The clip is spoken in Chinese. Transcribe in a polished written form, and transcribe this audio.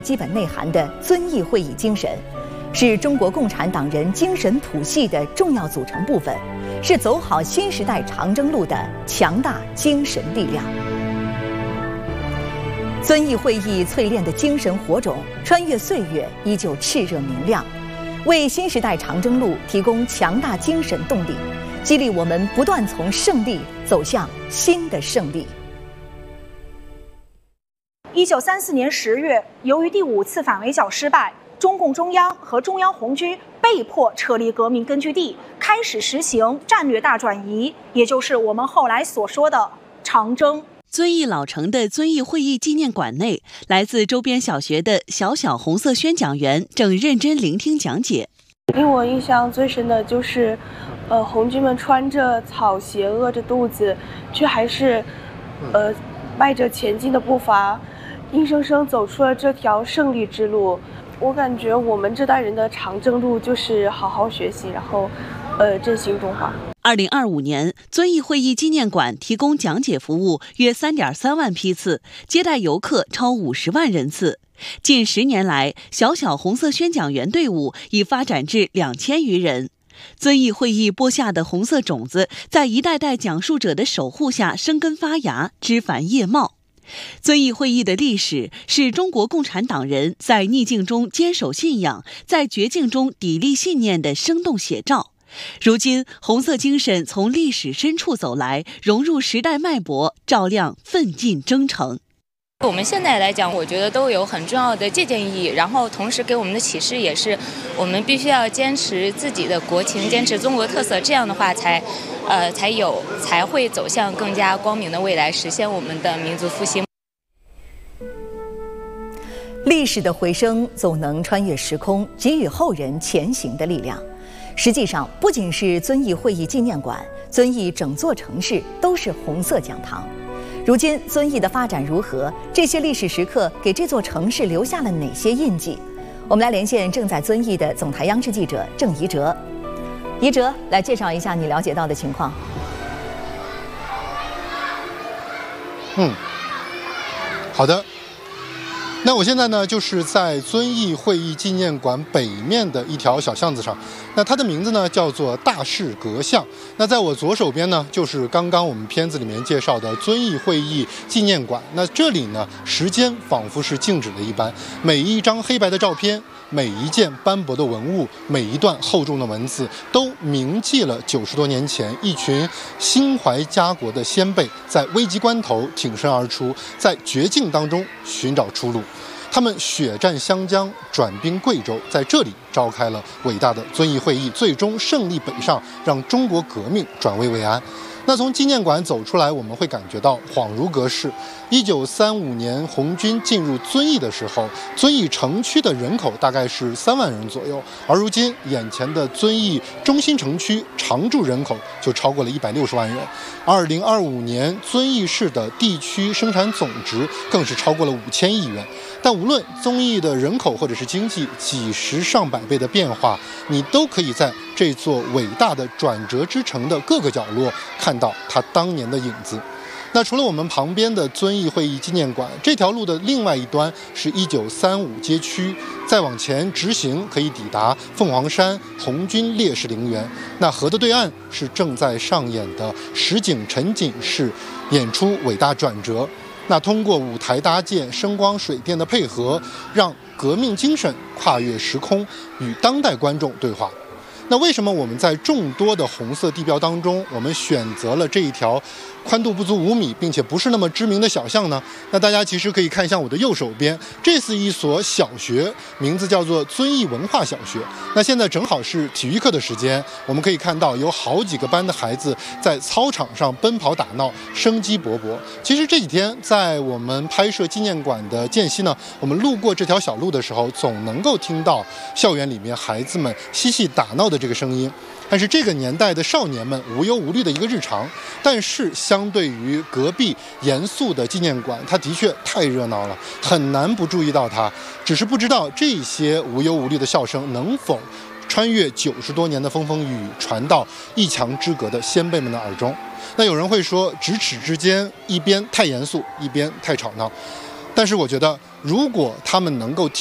基本内涵的遵义会议精神，是中国共产党人精神谱系的重要组成部分，是走好新时代长征路的强大精神力量。遵义会议淬炼的精神火种，穿越岁月依旧炽热明亮，为新时代长征路提供强大精神动力，激励我们不断从胜利走向新的胜利。 1934年10月，由于第5次反围剿失败，中共中央和中央红军被迫撤离革命根据地，开始实行战略大转移，也就是我们后来所说的长征。 遵义老城的遵义会议纪念馆内，来自周边小学的小红色宣讲员正认真聆听讲解。 令我印象最深的就是，红军们穿着草鞋，饿着肚子，却还是，迈着前进的步伐，硬生生走出了这条胜利之路。我感觉我们这代人的长征路就是好好学习，然后，振兴中华。 2025年，遵义会议纪念馆提供讲解服务约3.3万批次，接待游客超50万人次。近10年来，小红色宣讲员队伍已发展至2000余人。遵义会议播下的红色种子，在一代代讲述者的守护下生根发芽，枝繁叶茂。遵义会议的历史是中国共产党人在逆境中坚守信仰，在绝境中砥砺信念的生动写照。如今，红色精神从历史深处走来，融入时代脉搏，照亮奋进征程。 我们现在来讲，我觉得都有很重要的借鉴意义，然后同时给我们的启示也是，我们必须要坚持自己的国情，坚持中国特色，这样的话才会走向更加光明的未来，实现我们的民族复兴。 历史的回声总能穿越时空，给予后人前行的力量。实际上，不仅是遵义会议纪念馆，遵义整座城市都是红色讲堂。如今遵义的发展如何？这些历史时刻给这座城市留下了哪些印记？我们来连线正在遵义的总台央视记者郑怡哲。怡哲，来介绍一下你了解到的情况。 好的。那我现在呢，就是在遵义会议纪念馆北面的一条小巷子上。那它的名字呢，叫做大士阁巷。那在我左手边呢，就是刚刚我们片子里面介绍的遵义会议纪念馆。那这里呢，时间仿佛是静止了一般，每一张黑白的照片，每一件斑驳的文物，每一段厚重的文字，都铭记了90多年前一群心怀家国的先辈在危急关头挺身而出，在绝境当中寻找出路。他们血战湘江，转兵贵州，在这里召开了伟大的遵义会议，最终胜利北上，让中国革命转危为安。那从纪念馆走出来，我们会感觉到恍如隔世。1935年红军进入遵义的时候，遵义城区的人口大概是3万人左右，而如今眼前的遵义中心城区常住人口就超过了160万人。2025年遵义市的地区生产总值更是超过了5000亿元。但无论遵义的人口或者是经济几十上百倍的变化，你都可以在这座伟大的转折之城的各个角落看到它当年的影子。那除了我们旁边的遵义会议纪念馆，这条路的另外一端是1935街区，再往前直行可以抵达凤凰山红军烈士陵园。那河的对岸是正在上演的实景沉浸式演出伟大转折。那通过舞台搭建、声光水电的配合，让革命精神跨越时空，与当代观众对话。那为什么我们在众多的红色地标当中，我们选择了这一条宽度不足5米，并且不是那么知名的小巷呢？那大家其实可以看向我的右手边，这是一所小学，名字叫做遵义文化小学。那现在正好是体育课的时间，我们可以看到有好几个班的孩子在操场上奔跑打闹，生机勃勃。其实这几天在我们拍摄纪念馆的间隙呢，我们路过这条小路的时候，总能够听到校园里面孩子们嬉戏打闹的这个声音。但是这个年代的少年们无忧无虑的一个日常，但是相对于隔壁严肃的纪念馆，它的确太热闹了，很难不注意到它。只是不知道这些无忧无虑的笑声能否穿越90多年的风风雨雨，传到一墙之隔的先辈们的耳中。那有人会说，咫尺之间，一边太严肃，一边太吵闹。 但是我觉得，如果他们能够